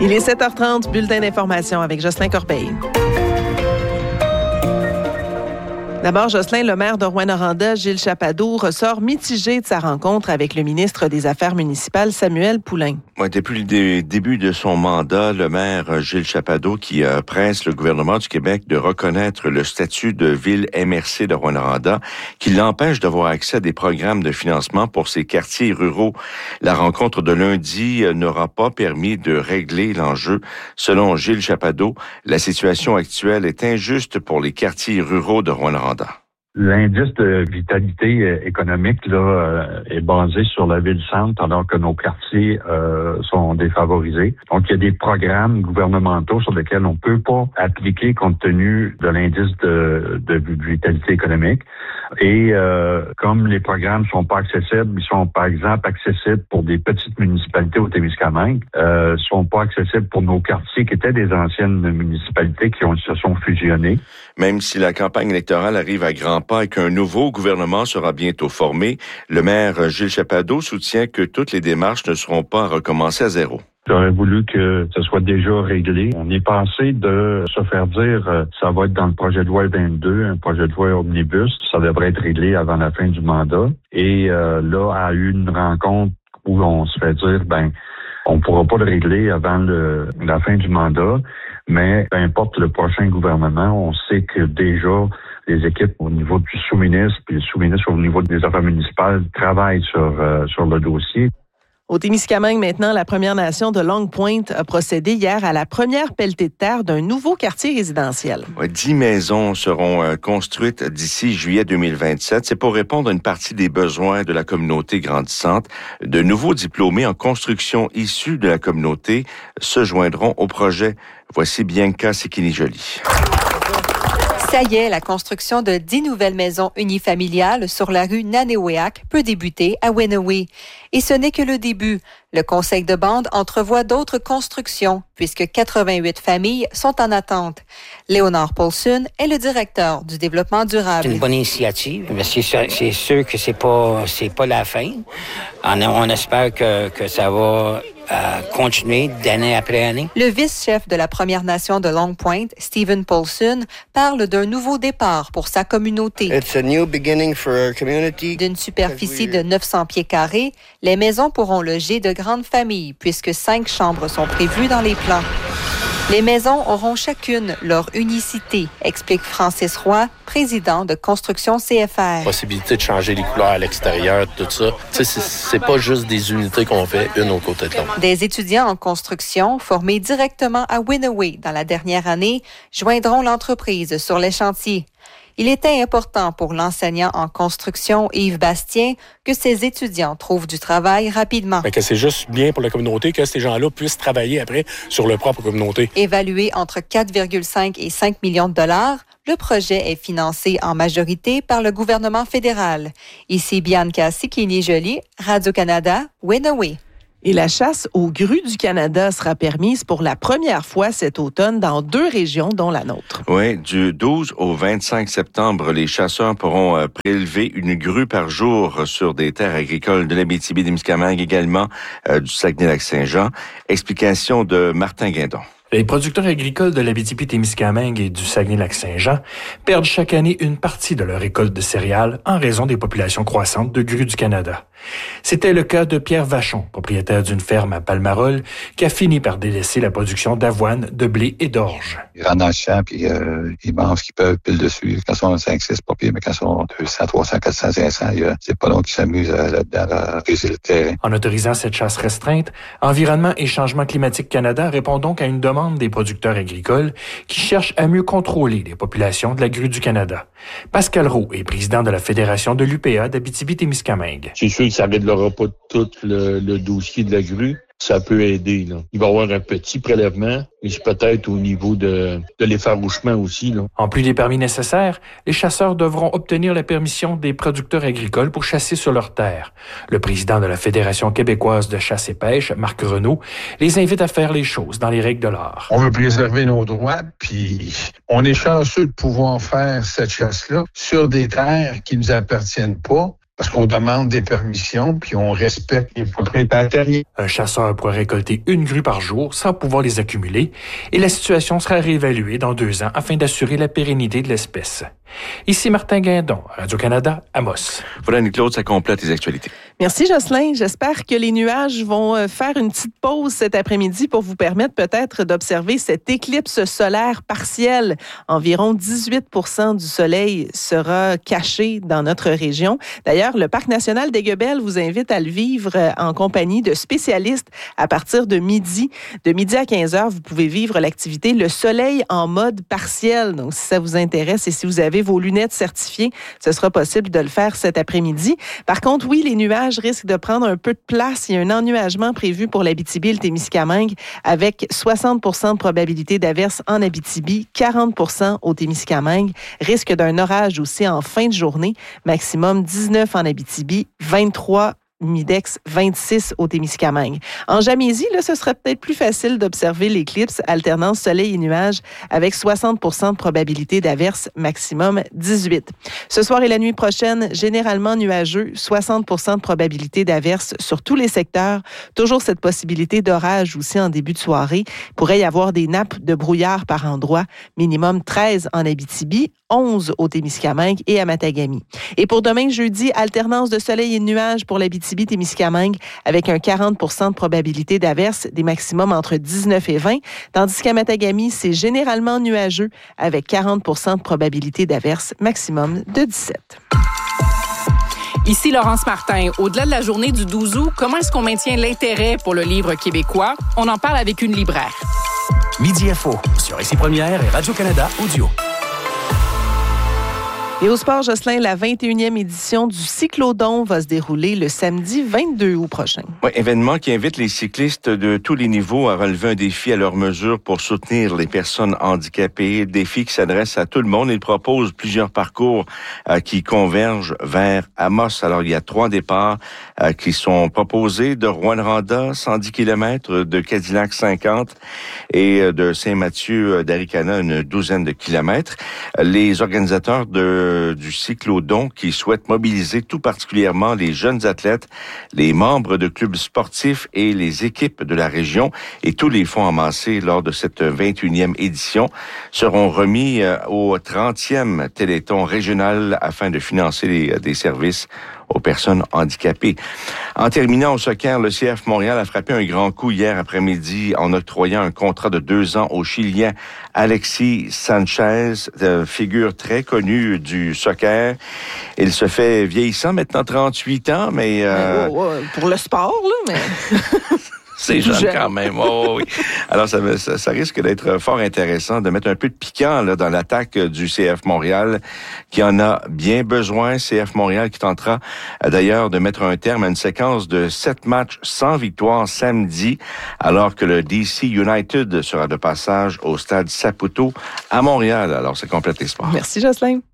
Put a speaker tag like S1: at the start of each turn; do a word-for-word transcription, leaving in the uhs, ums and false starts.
S1: Il est sept heures trente, bulletin d'information avec Jocelyn Corbeil. D'abord, Jocelyn, le maire de Rouyn-Noranda, Gilles Chappadeau, ressort mitigé de sa rencontre avec le ministre des Affaires municipales, Samuel Poulain.
S2: Ouais, depuis le dé- début de son mandat, le maire Gilles Chappadeau qui euh, presse le gouvernement du Québec de reconnaître le statut de ville M R C de Rouyn-Noranda, qui l'empêche d'avoir accès à des programmes de financement pour ses quartiers ruraux. La rencontre de lundi euh, n'aura pas permis de régler l'enjeu. Selon Gilles Chappadeau, la situation actuelle est injuste pour les quartiers ruraux de Rouyn-Noranda.
S3: L'indice de vitalité économique là est basé sur la ville-centre, alors que nos quartiers euh, sont défavorisés. Donc, il y a des programmes gouvernementaux sur lesquels on peut pas appliquer compte tenu de l'indice de, de vitalité économique. Et euh, comme les programmes sont pas accessibles, ils sont par exemple accessibles pour des petites municipalités au Témiscamingue, euh, sont pas accessibles pour nos quartiers qui étaient des anciennes municipalités qui ont, se sont fusionnées.
S2: Même si la campagne électorale arrive à grands pas et qu'un nouveau gouvernement sera bientôt formé, le maire Gilles Chappadeau soutient que toutes les démarches ne seront pas recommencées à zéro.
S3: J'aurais voulu que ce soit déjà réglé. On est passé de se faire dire euh, ça va être dans le projet de loi vingt-deux, un projet de loi omnibus, ça devrait être réglé avant la fin du mandat. Et euh, là, a eu une rencontre où on se fait dire ben on pourra pas le régler avant le, la fin du mandat, mais peu importe le prochain gouvernement, on sait que déjà les équipes au niveau du sous-ministre puis le sous-ministre au niveau des affaires municipales travaillent sur euh, sur le dossier.
S1: Au Témiscamingue, maintenant, la Première Nation de Long Point a procédé hier à la première pelletée de terre d'un nouveau quartier résidentiel.
S2: Ouais, dix maisons seront euh, construites d'ici juillet deux mille vingt-sept. C'est pour répondre à une partie des besoins de la communauté grandissante. De nouveaux diplômés en construction issus de la communauté se joindront au projet. Voici Bianca Sekini-Joly.
S4: Ça y est, la construction de dix nouvelles maisons unifamiliales sur la rue Nanéouéac peut débuter à Wenawee. Et ce n'est que le début. Le conseil de bande entrevoit d'autres constructions, puisque quatre-vingt-huit familles sont en attente. Léonard Paulson est le directeur du développement durable.
S5: C'est une bonne initiative, mais c'est sûr, c'est sûr que c'est pas, c'est pas la fin. On, on espère que, que ça va euh, continuer d'année après année.
S4: Le vice-chef de la Première Nation de Long Point, Stephen Paulson, parle d'un nouveau départ pour sa communauté.
S6: It's a new beginning for our community.
S4: D'une superficie de neuf cents pieds carrés, les maisons pourront loger de grandes familles, puisque cinq chambres sont prévues dans les plans. Les maisons auront chacune leur unicité, explique Francis Roy, président de Construction C F R.
S7: Possibilité de changer les couleurs à l'extérieur, tout ça. Tu sais, c'est, c'est pas juste des unités qu'on fait une au côté de l'autre.
S4: Des étudiants en construction formés directement à Wenawee dans la dernière année joindront l'entreprise sur les chantiers. Il était important pour l'enseignant en construction Yves Bastien que ses étudiants trouvent du travail rapidement.
S8: Fait que c'est juste bien pour la communauté que ces gens-là puissent travailler après sur leur propre communauté.
S4: Évalué entre quatre virgule cinq et cinq millions de dollars, le projet est financé en majorité par le gouvernement fédéral. Ici Bianca Sekini-Joly, Radio-Canada, Wenawee.
S1: Et la chasse aux grues du Canada sera permise pour la première fois cet automne dans deux régions, dont la nôtre.
S2: Oui, du douze au vingt-cinq septembre, les chasseurs pourront euh, prélever une grue par jour sur des terres agricoles de l'Abitibi-Témiscamingue, également euh, du Saguenay-Lac-Saint-Jean. Explication de Martin Guindon.
S9: Les producteurs agricoles de l'Abitibi-Témiscamingue et du Saguenay-Lac-Saint-Jean perdent chaque année une partie de leur récolte de céréales en raison des populations croissantes de grues du Canada. C'était le cas de Pierre Vachon, propriétaire d'une ferme à Palmarol, qui a fini par délaisser la production d'avoine, de blé et d'orge.
S10: Ils rentrent dans le champ, puis euh, ils mangent ce qu'ils peuvent, pile dessus. Quand ils sont cinq six, pas pire, mais quand ils sont deux cents, trois cents, quatre cents, cinq cents, euh, c'est pas long qu'ils s'amusent euh, là-dedans à briser le terrain.
S9: En autorisant cette chasse restreinte, Environnement et Changement climatique Canada répond donc à une demande des producteurs agricoles qui cherchent à mieux contrôler les populations de la grue du Canada. Pascal Roux est président de la Fédération de l'U P A d'Abitibi-Témiscamingue.
S11: C'est sûr que ça ne réglera pas tout le, le dossier de la grue. Ça peut aider, là. Il va y avoir un petit prélèvement, et c'est peut-être au niveau de, de l'effarouchement aussi, là.
S9: En plus des permis nécessaires, les chasseurs devront obtenir la permission des producteurs agricoles pour chasser sur leurs terres. Le président de la Fédération québécoise de chasse et pêche, Marc Renaud, les invite à faire les choses dans les règles de l'art.
S12: On veut préserver nos droits, puis on est chanceux de pouvoir faire cette chasse-là sur des terres qui ne nous appartiennent pas, Parce qu'on demande des permissions, puis on respecte les propriétaires terriens.
S9: Un chasseur pourra récolter une grue par jour sans pouvoir les accumuler et la situation sera réévaluée dans deux ans afin d'assurer la pérennité de l'espèce. Ici Martin Guindon, Radio-Canada, Amos.
S2: Voilà, Annie-Claude, ça complète les actualités.
S1: Merci, Jocelyn. J'espère que les nuages vont faire une petite pause cet après-midi pour vous permettre peut-être d'observer cette éclipse solaire partielle. Environ dix-huit pour cent du soleil sera caché dans notre région. D'ailleurs, le Parc national d'Aiguebelle vous invite à le vivre en compagnie de spécialistes à partir de midi. De midi à quinze heures, vous pouvez vivre l'activité Le Soleil en mode partiel. Donc, si ça vous intéresse et si vous avez vos lunettes certifiées, ce sera possible de le faire cet après-midi. Par contre, oui, les nuages risquent de prendre un peu de place. Il y a un ennuagement prévu pour l'Abitibi et le Témiscamingue avec soixante pour cent de probabilité d'averse en Abitibi, quarante pour cent au Témiscamingue. Risque d'un orage aussi en fin de journée. Maximum dix-neuf en Abitibi, vingt-trois Midex, vingt-six au Témiscamingue. En Jamaisie, là, ce serait peut-être plus facile d'observer l'éclipse alternance soleil et nuages avec soixante pour cent de probabilité d'averse, maximum dix-huit. Ce soir et la nuit prochaine, généralement nuageux, soixante pour cent de probabilité d'averse sur tous les secteurs. Toujours cette possibilité d'orage aussi en début de soirée. Il pourrait y avoir des nappes de brouillard par endroits. Minimum treize en Abitibi, onze au Témiscamingue et à Matagami. Et pour demain, jeudi, alternance de soleil et de nuages pour l'Abitibi-Témiscamingue avec un quarante pour cent de probabilité d'averse, des maximums entre dix-neuf et vingt, tandis qu'à Matagami, c'est généralement nuageux avec quarante pour cent de probabilité d'averse, maximum de dix-sept.
S13: Ici Laurence Martin. Au-delà de la journée du douze août, comment est-ce qu'on maintient l'intérêt pour le livre québécois? On en parle avec une libraire.
S14: Midi Info sur Ici Première et Radio-Canada Audio.
S1: Et au sport, Jocelyn, la vingt et unième édition du Cyclodon va se dérouler le samedi vingt-deux août prochain.
S2: Oui, événement qui invite les cyclistes de tous les niveaux à relever un défi à leur mesure pour soutenir les personnes handicapées. Défi qui s'adresse à tout le monde. Il propose plusieurs parcours euh, qui convergent vers Amos. Alors, il y a trois départs euh, qui sont proposés de Rouyn-Noranda, cent dix kilomètres, de Cadillac cinquante et de Saint-Mathieu d'Aricana, une douzaine de kilomètres. Les organisateurs de du Cyclodon qui souhaite mobiliser tout particulièrement les jeunes athlètes, les membres de clubs sportifs et les équipes de la région. Et tous les fonds amassés lors de cette vingt et unième édition seront remis au trentième Téléthon régional afin de financer les, des services aux personnes handicapées. En terminant au soccer, le C F Montréal a frappé un grand coup hier après-midi en octroyant un contrat de deux ans au Chilien Alexis Sanchez, figure très connue du soccer. Il se fait vieillissant, maintenant trente-huit ans, mais... Euh...
S1: Oh, oh, pour le sport, là, mais...
S2: C'est jeune, jeune quand même. Oh, oui. Alors, ça, ça, ça risque d'être fort intéressant de mettre un peu de piquant là, dans l'attaque du C F Montréal, qui en a bien besoin. C F Montréal qui tentera d'ailleurs de mettre un terme à une séquence de sept matchs sans victoire samedi, alors que le D C United sera de passage au stade Saputo à Montréal. Alors, c'est complète les sports.
S1: Merci, Jocelyn.